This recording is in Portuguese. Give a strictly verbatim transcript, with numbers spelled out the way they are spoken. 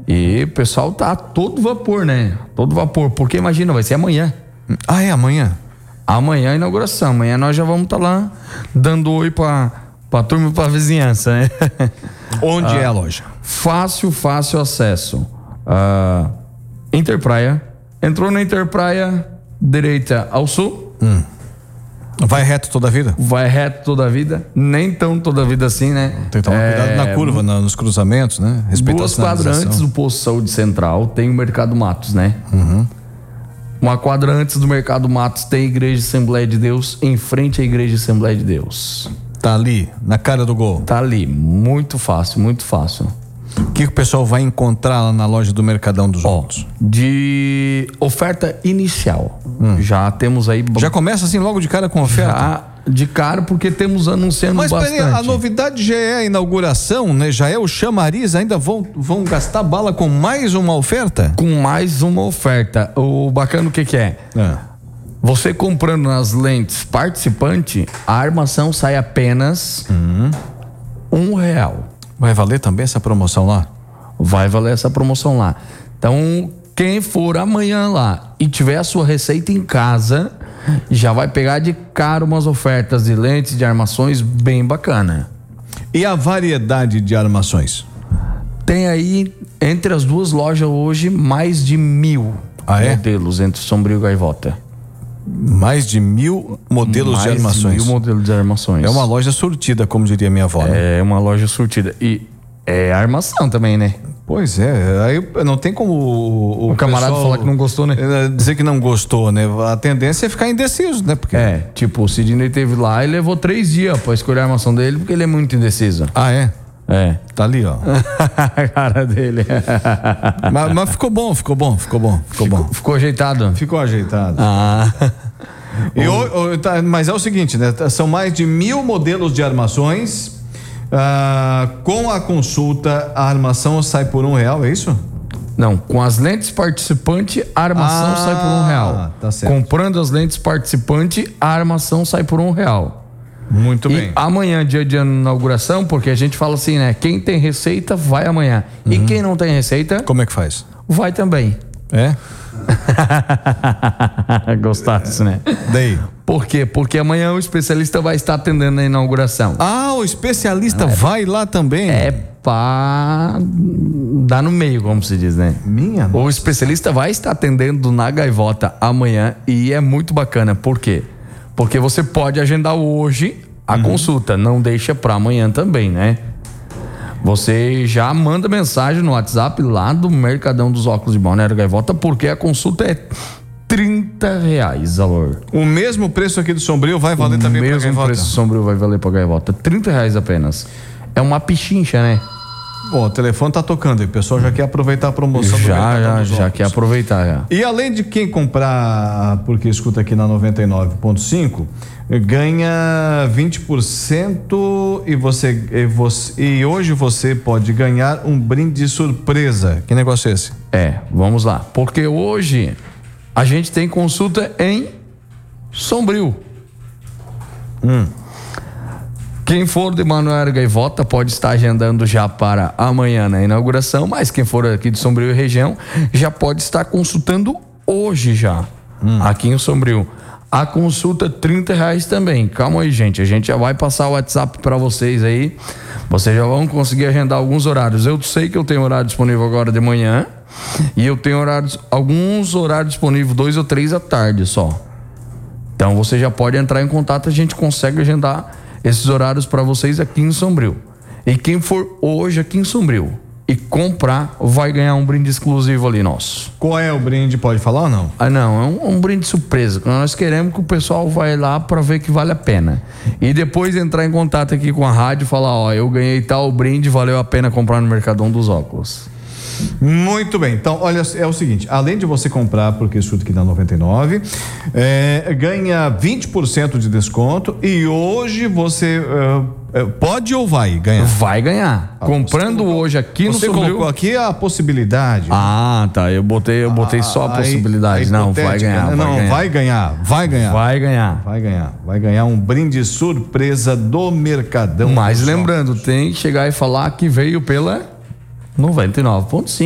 E o pessoal tá a todo vapor, né? Todo vapor, porque imagina, vai ser amanhã. Ah, é amanhã? Amanhã é a inauguração. Amanhã nós já vamos estar tá lá dando oi pra, pra turma e pra vizinhança, né? Onde ah, é a loja? Fácil, fácil acesso. Ah, Interpraia. Entrou na Interpraia, direita ao sul. Hum. Vai reto toda a vida? Vai reto toda a vida. Nem tão toda a vida assim, né? Tem que tomar é, cuidado na curva, na, nos cruzamentos, né? Respeitar duas quadras antes do posto de saúde central tem o Mercado Matos, né? Uhum. Uma quadra antes do Mercado Matos tem a Igreja Assembleia de Deus, em frente à Igreja Assembleia de Deus. Tá ali, na cara do gol. Tá ali, muito fácil, muito fácil. O que, que o pessoal vai encontrar lá na loja do Mercadão dos Altos? De oferta inicial. Hum. Já temos aí... Já começa assim logo de cara com oferta? Já de cara, porque temos anunciando Mas, bastante. Mas a novidade já é a inauguração, né? Já é o chamariz, ainda vão, vão gastar bala com mais uma oferta? Com mais uma oferta. O bacana o que que é? É. Você comprando nas lentes participante, a armação sai apenas hum. um real. Vai valer também essa promoção lá? Vai valer essa promoção lá. Então, quem for amanhã lá e tiver a sua receita em casa, já vai pegar de cara umas ofertas de lentes, de armações bem bacana. E a variedade de armações? Tem aí, entre as duas lojas hoje, mais de mil ah, é? modelos entre Sombrio e Gaivota. Mais de mil modelos mais de armações. Mais de mil modelos de armações. É uma loja surtida, como diria minha avó. Né? É uma loja surtida. E é armação também, né? Pois é. Aí não tem como o, o, o camarada falar que não gostou, né? Dizer que não gostou, né? A tendência é ficar indeciso, né? Porque... É, tipo, o Sidney teve lá e levou três dias pra escolher a armação dele, porque ele é muito indeciso. Ah, é? É. Tá ali, ó. A cara dele. mas, mas ficou bom, ficou bom, ficou bom, ficou, ficou bom. Ficou ajeitado? Ficou ajeitado. Ah. E o, o, tá, mas é o seguinte, né? São mais de mil modelos de armações. Ah, com a consulta, a armação sai por um real, é isso? Não, com as lentes participante, a armação ah, sai por um real. Tá certo. Comprando as lentes participante, a armação sai por um real. Muito e bem. Amanhã, dia de inauguração, porque a gente fala assim, né? Quem tem receita, vai amanhã. Uhum. E quem não tem receita... Como é que faz? Vai também. É? Gostasse, né? Daí? Por quê? Porque amanhã o especialista vai estar atendendo na inauguração. Ah, o especialista é, vai lá também? É pá... dar no meio, como se diz, né? Minha O nossa. especialista vai estar atendendo na Gaivota amanhã e é muito bacana. Por quê? Porque você pode agendar hoje a uhum. consulta, não deixa para amanhã também, né? Você já manda mensagem no WhatsApp lá do Mercadão dos Óculos de Balneário Gaivota, porque a consulta é trinta reais, valor. O mesmo preço aqui do Sombrio vai valer o também para Gaivota? O mesmo preço do Sombrio vai valer para Gaivota, trinta reais apenas. É uma pichincha, né? Bom, o telefone tá tocando e o pessoal já quer aproveitar a promoção já, do Mercadão Já, dos já, já quer aproveitar, já. E além de quem comprar, porque escuta aqui na noventa e nove ponto cinco, ganha vinte por cento e você, e você e hoje você pode ganhar um brinde surpresa. Que negócio é esse? É, vamos lá. Porque hoje a gente tem consulta em Sombrio. Hum. Quem for de Manoel Gaivota pode estar agendando já para amanhã na inauguração, mas quem for aqui de Sombrio e região já pode estar consultando hoje já, hum. aqui em Sombrio. A consulta trinta reais também. Calma aí, gente, a gente já vai passar o WhatsApp para vocês aí, vocês já vão conseguir agendar alguns horários. Eu sei que eu tenho horário disponível agora de manhã e eu tenho horários, alguns horários disponíveis, dois ou três à tarde só. Então você já pode entrar em contato, a gente consegue agendar esses horários para vocês aqui em Sombrio. E quem for hoje aqui em Sombrio e comprar, vai ganhar um brinde exclusivo ali nosso. Qual é o brinde? Pode falar ou não? Ah, não, é um, um brinde surpresa. Nós queremos que o pessoal vai lá para ver que vale a pena. E depois entrar em contato aqui com a rádio e falar, ó, eu ganhei tal brinde, valeu a pena comprar no Mercadão dos Óculos. Muito bem, então olha, é o seguinte, além de você comprar, porque escuta aqui na noventa e nove, é, ganha vinte por cento de desconto e hoje você uh, pode ou vai ganhar? Vai ganhar. Ah, comprando colocou, hoje aqui no Sombrio. Você colocou aqui a possibilidade. Ah, tá, eu botei, eu botei ah, só a possibilidade. A não, vai ganhar. Né? Não, vai ganhar. vai ganhar, vai ganhar. Vai ganhar. Vai ganhar, vai ganhar um brinde surpresa do Mercadão. Mas lembrando, tem que chegar e falar que veio pela noventa e nove ponto cinco.